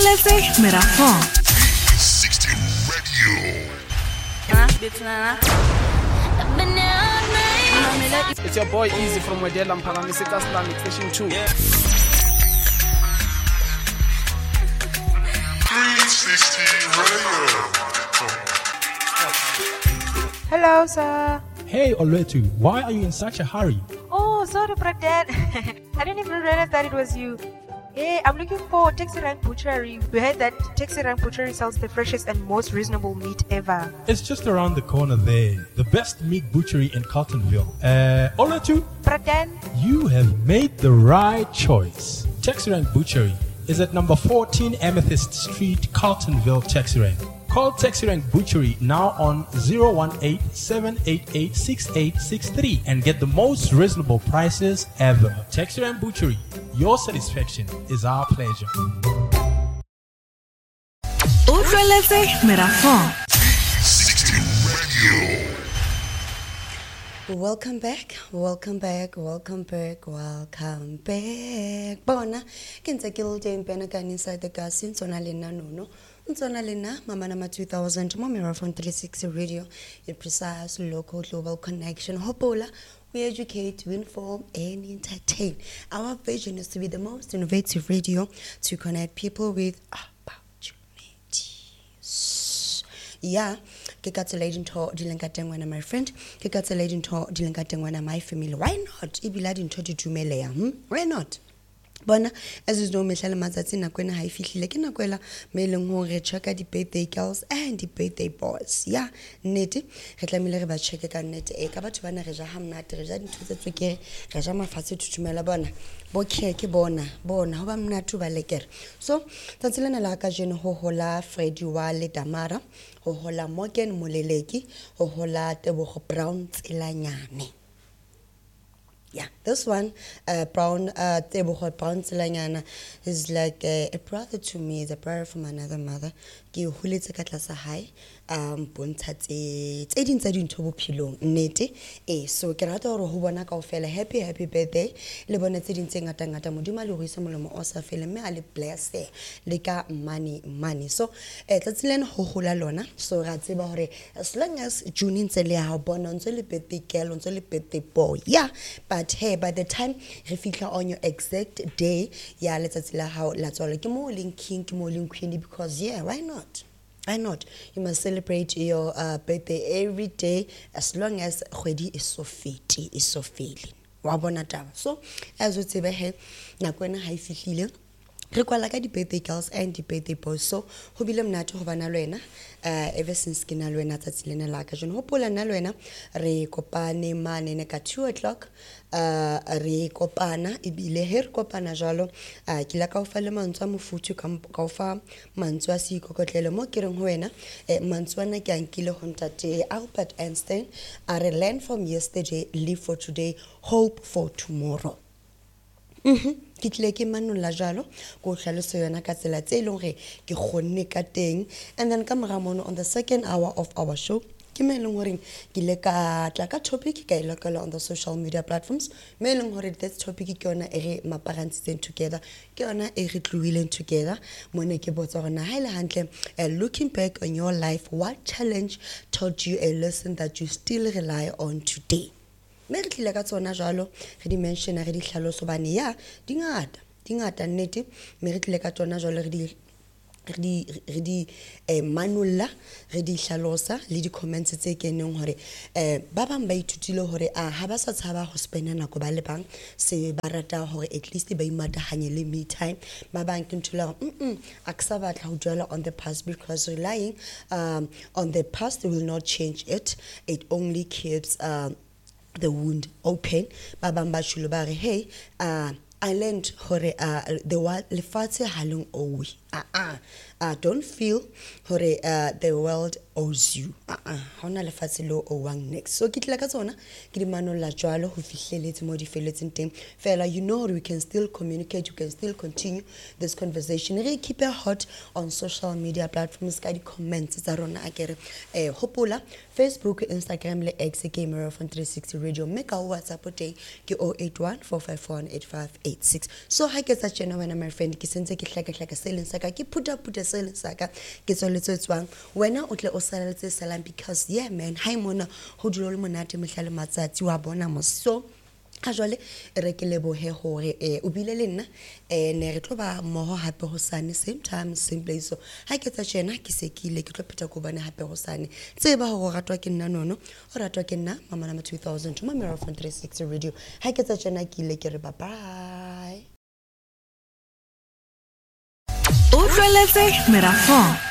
utlweletse merafong 60 Radio. It's your boy Easy from Wedela Mphalane Sita Islamic Fishing 2. 360 Radio. Hello, sir. Hey, Oletu, why are you in such a hurry? Oh, sorry, Brad. I didn't even realize that it was you. Hey, I'm looking for Taxi Rank Butchery. We heard that Taxi Rank Butchery sells the freshest and most reasonable meat ever. It's just around the corner there. The best meat butchery in Carltonville. Oletu, Brad, you have made the right choice. Texirang Butchery is at number 14 Amethyst Street, Carltonville, Texirang. Call Texirang Butchery now on 018-788-6863 and get the most reasonable prices ever. Texirang Butchery, your satisfaction is our pleasure. utlweletse merafong 60 Radio. Welcome back. Bona, kinsa kilde impena kanisa the gasin sonalina nono. Sonalina, Mama Nama 2000, Momira from 360 Radio, your precise local global connection. Hopola, we educate, we inform, and entertain. Our vision is to be the most innovative radio to connect people with opportunities. Yeah, Kikatalating to Dilankatangwana, my friend. Kikatalating to Dilankatangwana, my family. Why not? Ibiladin to Melea. Why not? Bona, as you know, Michelle Mazatina Quena High Fish like in a quella, mailing home, check the birthday girls and the birthday boys. Yeah, Netty, Reclamilla about check a net a cabatana Rejaham Nat, residing to the Twike, Rajama Facet to Melabona, Bokeke Bona, how I'm not to Baleker. So, Tanzilana Lakajan, Hohola, Freddy Wale Damara, Hohola Morgan Muleleki, Hohola Tebo Brown Ilanyane. Yeah, this one, brown Silanyana, is like a brother to me, is a brother from another mother. Give Hulitza Katlasa High, Buntat, it's 18 Tobo Pillow, Nete, so Kerato Hubana Kaufela, happy birthday, Lebanon sitting saying at Tangata Mudima Luisamolo Osa Film, Ali bless Lika money. So, that's Len Hohula Lona, so Ratzibore, as long as June in Celia, born on birthday girl, on birthday boy, yeah, but hey, by the time you figure on your exact day, yeah, let's see how let's all like Moling King, Moling Queenie, because yeah, why not? Why not? You must celebrate your birthday every day as long as Khwedi is so fit, is so feeling. Wabonata. So, as we say, hey, Nakwena high feeling. Require like the birthday girls and the birthday boys. So, who be them to Hovanalena, ever since Kinalwena Tatilena Lakajon, Hopola Nalwena, Re Copane man in a 2 o'clock, Re Copana, Ibile Her Copana Jalo, Kilaka Falamanza Mufutu Kaufa, Manswasi Cocotelo Mokiran Huena, Manswana Gan Kilo Huntate, Albert Einstein, are a land from yesterday, live for today, hope for tomorrow. Kitleke manu la jalo go hlaloso yona ka tsela tse ileng re ke khonne ka teng, and then ka moramono on the second hour of our show ke meleng hore ke le ka tla ka topic ka ilokela on the social media platforms meleng hore that topic ke yona e re maparantshitseng together ke yona e re tluileng together mone ke botsa gona ha ile hantle looking back on your life, what challenge taught you a lesson that you still rely on today? Me re tlile ka tsona jalo re di mention re di hlaloso bane ya dingata nnete me re tlile ka tsona jalo re di manulla re di hlalosa le di comments tse keneng hore ba bang ba ithutile hore ha ba sa tshaba ho spenda nako ba le bang se ba rata hore at least ba imatahanye le me time ba bang ke nthola aksa batla ho dwela on the past, because relying on the past will not change it only keeps the wound open. Babamba Shulubari, hey, I learned hore the world lefatse halong owi. Don't feel hore the world owes you. Hona lefatse lo owang next. So kitla ka tsona ke di manolla jwalo ho fihleletse mo di feletseng teng. Fela you know we can still communicate, you can still continue this conversation. Re keep it hot on social media platforms ka di comments tsa rona akere hopola Facebook, Instagram le X Gamer from 360 Radio. Make our WhatsApp today ke 081 451 8586. So ha ke tsa chena wena my friend ke sentse ke hlaka seleng sa ka ke phuta sele saka ke tsweletse tswang wena o tle o saletse salang because yeah man hi mona ho dilo le monate mehlale matsatsi wa bona mo so a jwale re ke lebohe hore o bile le nna ne re tlo ba moho hape ho sane same time same place so ha ke tsa tjena ke sekile ke tlo pheta ko bana hape ho sane tseba hore ratwa ke nna nono o ratwa ke nna mama nama 2000 mo Miraphone 360 radio ha ke tsa tjena ke ile ke re bye bye Utlweletse Meraphone.